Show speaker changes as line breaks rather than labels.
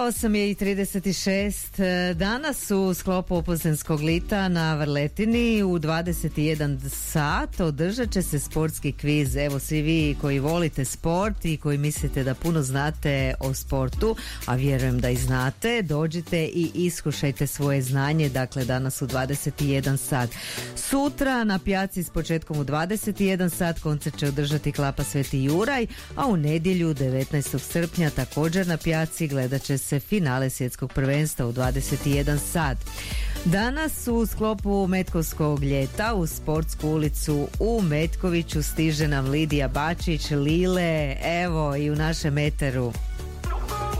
8:36. Danas u sklopu Opuzdenskog lita na Vrletini u 21 sat održat će se sportski kviz. Evo, svi vi koji volite sport i koji mislite da puno znate o sportu, a vjerujem da i znate, dođite i iskušajte svoje znanje. Dakle, danas u 21 sat. Sutra na pijaci s početkom u 21 sat koncert će održati Klapa Sveti Juraj, a u nedjelju 19. srpnja također na pijaci gledat će se finale svjetskog prvenstva u 21 sat. Danas u sklopu Metkovskog ljeta u Sportsku ulicu u Metkoviću stiže nam Lidija Bačić. Lile, evo i u našem eteru.